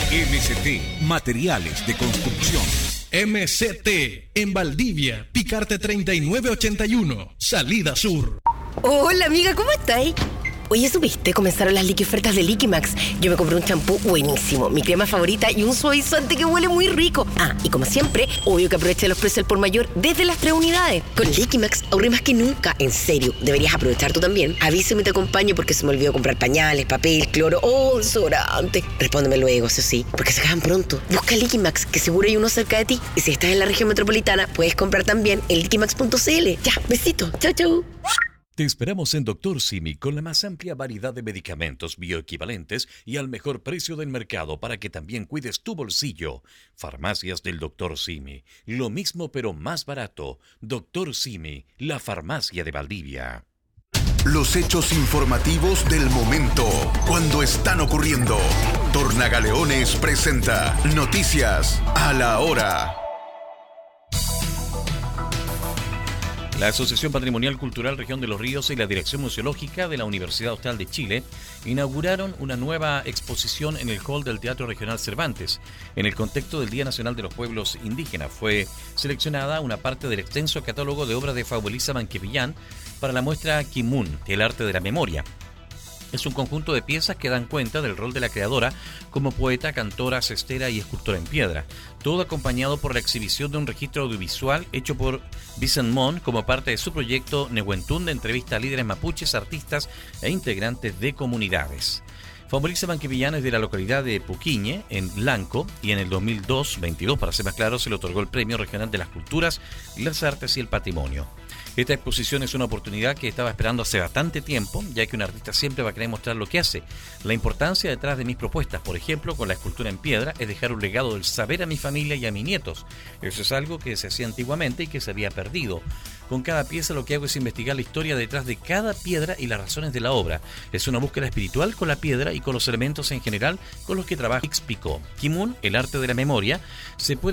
MCT Materiales de Construcción. MCT en Valdivia, Picarte 3981, Salida Sur. Hola amiga, ¿cómo estáis? Oye, ¿supiste? Comenzaron las ofertas de Liquimax. Yo me compré un champú buenísimo, mi crema favorita y un suavizante que huele muy rico. Ah, y como siempre, obvio que aproveché los precios al por mayor desde las 3 unidades. Con Liquimax ahorré más que nunca. En serio, deberías aprovechar tú también. Avísame y te acompaño porque se me olvidó comprar pañales, papel, cloro o desodorante. Respóndeme luego, eso sí, porque se acaban pronto. Busca Liquimax, que seguro hay uno cerca de ti. Y si estás en la región metropolitana, puedes comprar también en liquimax.cl. Ya, besito. Chau, chau. Te esperamos en Dr. Simi con la más amplia variedad de medicamentos bioequivalentes y al mejor precio del mercado para que también cuides tu bolsillo. Farmacias del Dr. Simi. Lo mismo pero más barato. Dr. Simi, la farmacia de Valdivia. Los hechos informativos del momento, cuando están ocurriendo. Tornagaleones presenta Noticias a la Hora. La Asociación Patrimonial Cultural Región de los Ríos y la Dirección Museológica de la Universidad Austral de Chile inauguraron una nueva exposición en el hall del Teatro Regional Cervantes. En el contexto del Día Nacional de los Pueblos Indígenas fue seleccionada una parte del extenso catálogo de obras de Faubolisa Manquepillán para la muestra Kimun, el arte de la memoria. Es un conjunto de piezas que dan cuenta del rol de la creadora como poeta, cantora, cestera y escultora en piedra, todo acompañado por la exhibición de un registro audiovisual hecho por Vicent Mon como parte de su proyecto Nehuentún, de entrevista a líderes mapuches, artistas e integrantes de comunidades. Faubolisa Manquepillán es de la localidad de Puquiñe, en Lanco, y en el 2022, para ser más claro, se le otorgó el Premio Regional de las Culturas, las Artes y el Patrimonio. Esta exposición es una oportunidad que estaba esperando hace bastante tiempo, ya que un artista siempre va a querer mostrar lo que hace. La importancia detrás de mis propuestas, por ejemplo, con la escultura en piedra, es dejar un legado del saber a mi familia y a mis nietos. Eso es algo que se hacía antiguamente y que se había perdido. Con cada pieza lo que hago es investigar la historia detrás de cada piedra y las razones de la obra. Es una búsqueda espiritual con la piedra y con los elementos en general con los que trabaja Ixpico. Kimun, el arte de la memoria, se puede